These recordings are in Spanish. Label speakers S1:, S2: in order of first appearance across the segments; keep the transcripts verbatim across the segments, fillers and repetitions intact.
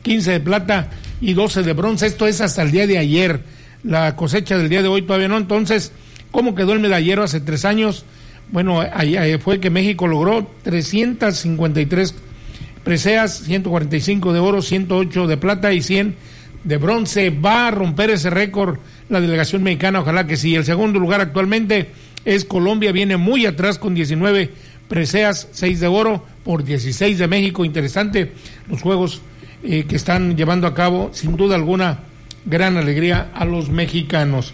S1: quince de plata y doce de bronce. Esto es hasta el día de ayer. La cosecha del día de hoy todavía no. Entonces, ¿cómo quedó el medallero hace tres años? Bueno, ahí, ahí fue que México logró trescientas cincuenta y tres preseas, ciento cuarenta y cinco de oro, ciento ocho de plata y cien de bronce. Va a romper ese récord la delegación mexicana, ojalá que sí. El segundo lugar actualmente es Colombia, viene muy atrás con diecinueve preseas, seis de oro por dieciséis de México. Interesante los juegos eh, que están llevando a cabo, sin duda alguna, gran alegría a los mexicanos.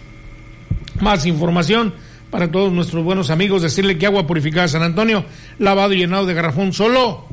S1: Más información para todos nuestros buenos amigos, decirle que Agua Purificada San Antonio, lavado y llenado de garrafón, solo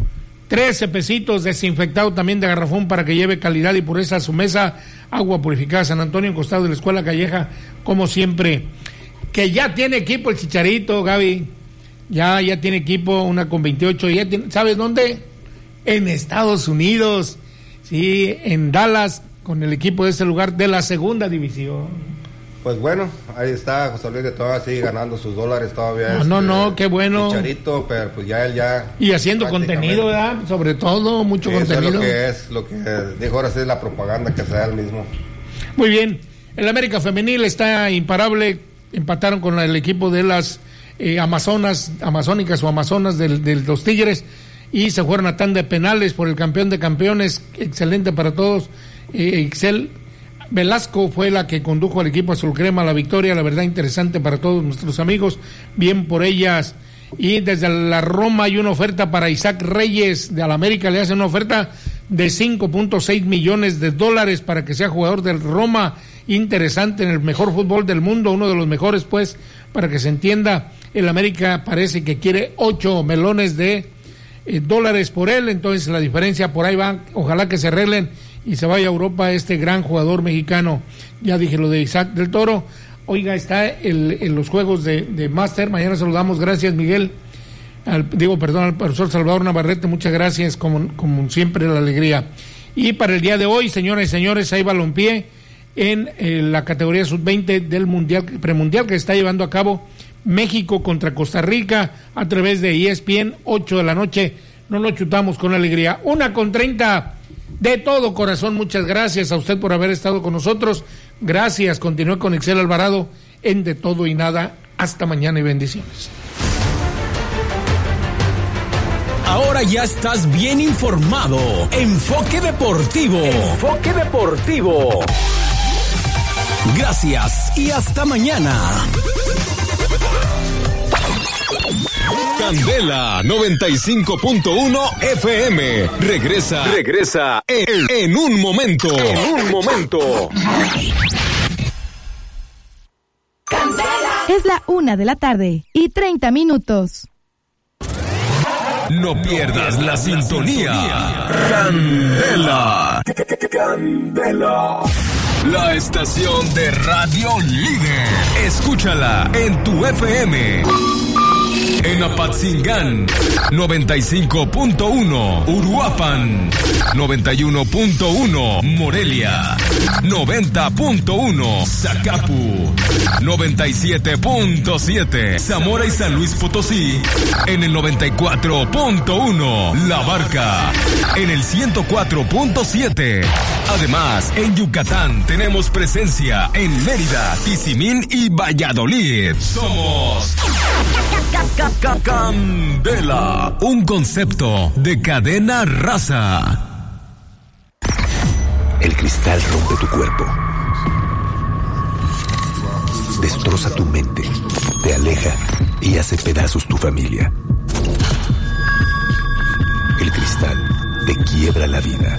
S1: trece pesitos, desinfectado también de garrafón para que lleve calidad y pureza a su mesa. Agua Purificada San Antonio, en costado de la Escuela Calleja, como siempre. Que ya tiene equipo el Chicharito, Gaby. Ya, ya tiene equipo, una con veintiocho. Ya tiene, ¿sabes dónde? En Estados Unidos. Sí, en Dallas, con el equipo de ese lugar de la segunda división.
S2: Pues bueno, ahí está José Luis, que todavía sigue ganando sus dólares todavía.
S1: No,
S2: este,
S1: no, no, qué bueno.
S2: Chicharito, pero pues ya él ya...
S1: Y haciendo contenido, ¿verdad? Sobre todo, mucho
S2: sí,
S1: contenido.
S2: Eso es lo que es, lo que dijo ahora sí, la propaganda que sea el mismo.
S1: Muy bien, el América Femenil está imparable, empataron con el equipo de las eh, Amazonas, Amazónicas o Amazonas de, de los Tigres, y se fueron a tanda de penales por el campeón de campeones, excelente para todos, eh, Excel. Velasco fue la que condujo al equipo azul crema a la victoria, la verdad interesante para todos nuestros amigos, bien por ellas. Y desde la Roma hay una oferta para Isaac Reyes, de América le hacen una oferta de cinco punto seis millones de dólares para que sea jugador del Roma, interesante, en el mejor fútbol del mundo, uno de los mejores, pues, para que se entienda. El América parece que quiere ocho melones de eh, dólares por él, entonces la diferencia por ahí va, ojalá que se arreglen y se vaya a Europa este gran jugador mexicano. Ya dije lo de Isaac del Toro. Oiga, está el, en los juegos de, de Máster, mañana saludamos, gracias Miguel, al, digo, perdón, al profesor Salvador Navarrete, muchas gracias, como, como siempre, la alegría. Y para el día de hoy, señoras y señores, hay balompié en eh, la categoría sub veinte del mundial, premundial, que está llevando a cabo México contra Costa Rica a través de E S P N, ocho de la noche, nos lo chutamos con alegría. Una con treinta. De todo corazón, muchas gracias a usted por haber estado con nosotros. Gracias, continúe con Excel Alvarado en De Todo y Nada. Hasta mañana y bendiciones.
S3: Ahora ya estás bien informado. Enfoque Deportivo. Enfoque Deportivo. Gracias y hasta mañana.
S4: Candela noventa y cinco punto uno F M. Regresa, regresa en, en un momento. En un momento.
S5: Es la una de la tarde y treinta minutos.
S4: No pierdas la sintonía. Candela. Candela. La estación de radio líder. Escúchala en tu F M. En Apatzingán, noventa y cinco punto uno, Uruapan, noventa y uno punto uno, Morelia, noventa punto uno, Zacapu, noventa y siete punto siete, Zamora y San Luis Potosí, en el noventa y cuatro punto uno, La Barca, en el ciento cuatro punto siete. Además, en Yucatán tenemos presencia en Mérida, Tizimín y Valladolid. Somos Candela, un concepto de Cadena Raza.
S6: El cristal rompe tu cuerpo, destroza tu mente, te aleja y hace pedazos tu familia. El cristal te quiebra la vida.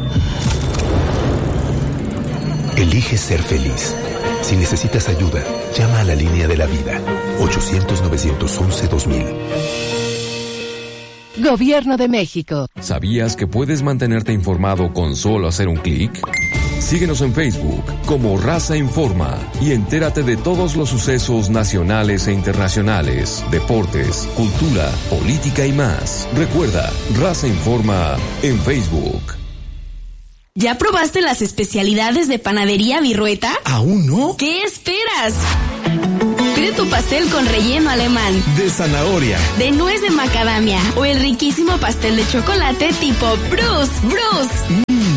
S6: Elige ser feliz. Si necesitas ayuda, llama a la línea de la vida, ochocientos, novecientos once, dos mil.
S5: Gobierno de México.
S4: ¿Sabías que puedes mantenerte informado con solo hacer un clic? Síguenos en Facebook como Raza Informa y entérate de todos los sucesos nacionales e internacionales, deportes, cultura, política y más. Recuerda, Raza Informa en Facebook.
S7: ¿Ya probaste las especialidades de Panadería Virrueta?
S3: ¿Aún no?
S7: ¿Qué esperas? Pide tu pastel con relleno alemán,
S3: de zanahoria,
S7: de nuez de macadamia o el riquísimo pastel de chocolate tipo Bruce. Bruce.
S3: Mmm,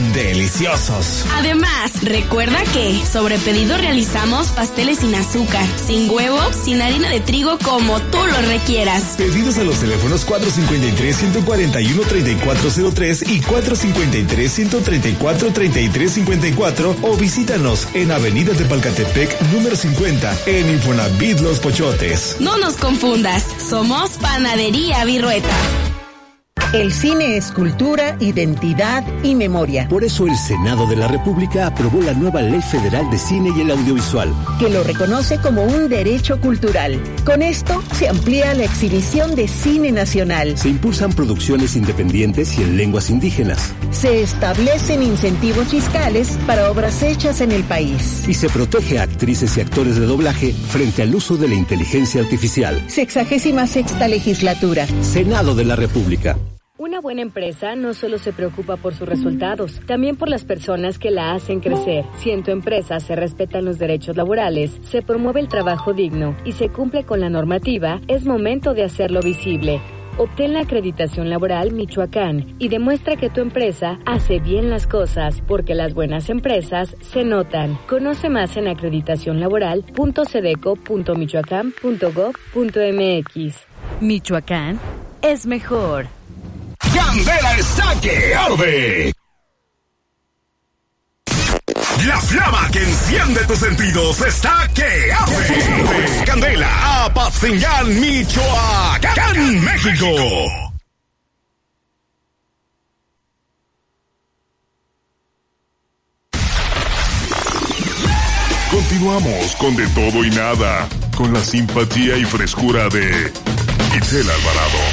S3: deliciosos.
S7: Además, recuerda que sobre pedido realizamos pasteles sin azúcar, sin huevo, sin harina de trigo, como tú lo requieras.
S3: Pedidos a los teléfonos cuatro cinco tres, uno cuatro uno, tres cuatro cero tres y cuatro cinco tres, uno tres cuatro, tres tres cinco cuatro o visítanos en Avenida de Palcatepec, número cincuenta, en Infonavit Los Pochotes.
S7: No nos confundas, somos Panadería Virrueta.
S8: El cine es cultura, identidad y memoria.
S9: Por eso el Senado de la República aprobó la nueva Ley Federal de Cine y el Audiovisual,
S8: que lo reconoce como un derecho cultural. Con esto se amplía la exhibición de cine nacional.
S9: Se impulsan producciones independientes y en lenguas indígenas.
S8: Se establecen incentivos fiscales para obras hechas en el país.
S9: Y se protege a actrices y actores de doblaje frente al uso de la inteligencia artificial.
S8: Sexagésima sexta legislatura.
S9: Senado de la República.
S10: Una buena empresa no solo se preocupa por sus resultados, también por las personas que la hacen crecer. Si en tu empresa se respetan los derechos laborales, se promueve el trabajo digno y se cumple con la normativa, es momento de hacerlo visible. Obtén la acreditación laboral Michoacán y demuestra que tu empresa hace bien las cosas, porque las buenas empresas se notan. Conoce más en acreditación laboral punto sedeco punto michoacán punto gob punto mx.
S5: Michoacán es mejor.
S4: Candela está que arde. La flama que enciende tus sentidos está que arde. Candela, Apatzingán, Michoacán, México. Continuamos con De Todo y Nada, con la simpatía y frescura de Itzel Alvarado.